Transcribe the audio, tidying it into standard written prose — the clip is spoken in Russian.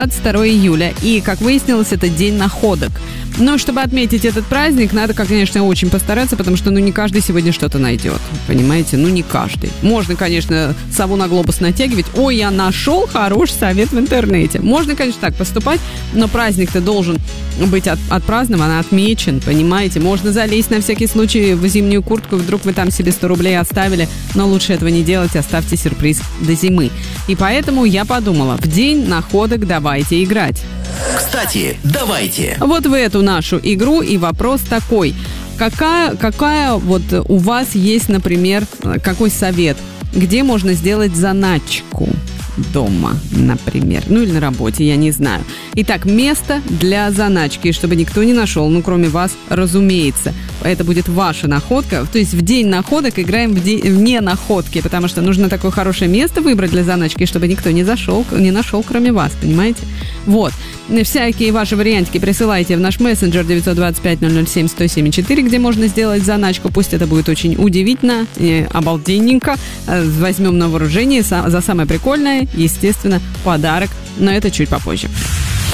22 июля. И, как выяснилось, это день находок. Но чтобы отметить этот праздник, надо, конечно, очень постараться, потому что, не каждый сегодня что-то найдет. Понимаете? Не каждый. Можно, конечно, сову на глобус натягивать. Ой, я нашел хороший совет в интернете. Можно, конечно, так поступать, но праздник-то должен быть отпразднован, отмечен, понимаете? Можно залезть на всякий случай в зимнюю куртку, вдруг вы там себе 100 рублей оставили, но лучше этого не делать, оставьте сюрприз до зимы. И поэтому я подумала, в день находок давайте играть. Кстати, давайте. Вот в эту нашу игру и вопрос такой. Какая вот у вас есть, например, какой совет? Где можно сделать заначку дома, например? Или на работе, я не знаю. Итак, место для заначки, чтобы никто не нашел, кроме вас, разумеется. Это будет ваша находка. То есть в день находок играем вне находки, потому что нужно такое хорошее место выбрать для заначки, чтобы никто не нашел, кроме вас, понимаете? Вот. Всякие ваши вариантики присылайте в наш мессенджер 925-007-1074, где можно сделать заначку. Пусть это будет очень удивительно, обалденненько. Возьмем на вооружение за самое прикольное, естественно, подарок. Но это чуть попозже.